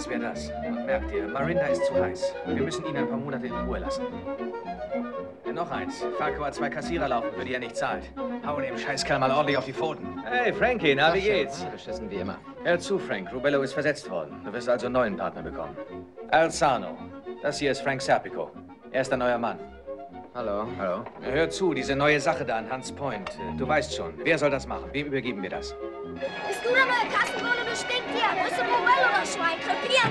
Das wäre das. Und merkt ihr, Marinda ist zu heiß. Wir müssen ihn ein paar Monate in Ruhe lassen. Noch eins. Farquhar hat 2 Kassierer laufen, für die er nicht zahlt. Hau dem Scheißkerl mal ordentlich auf die Pfoten. Hey, Frankie, na, wie geht's? Beschissen wie immer. Hör zu, Frank. Rubello ist versetzt worden. Du wirst also einen neuen Partner bekommen. Alzano. Das hier ist Frank Serpico. Er ist ein neuer Mann. Hallo. Hallo. Hör zu, diese neue Sache da an Hunts Point. Du weißt schon. Wer soll das machen? Wem übergeben wir das? Bist du der neue Kassenbulle, du Stinktier? Wo ist der Rubello, das Schwein? Krepieren!